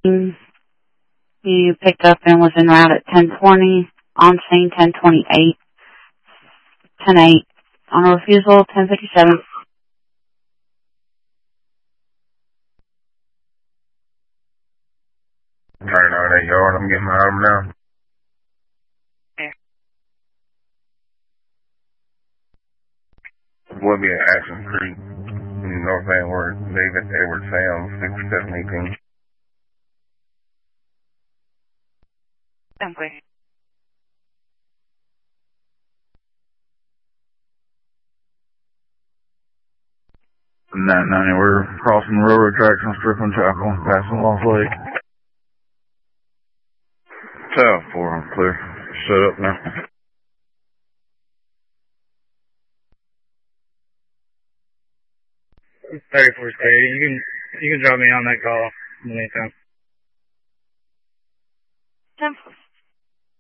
You picked up and was en route at 10:20. On scene 10:28. 10:08. On a refusal 10:57. 99 yard. I'm getting my item now. Will be at Action Street, North Edward, David Edward Sam, 6718. Okay. From 990, we're crossing the railroad tracks on Strickland Chapel, passing Lost Lake. South 4, I'm clear. Set up now. 34 clear. You can drop me on that call in the meantime. 10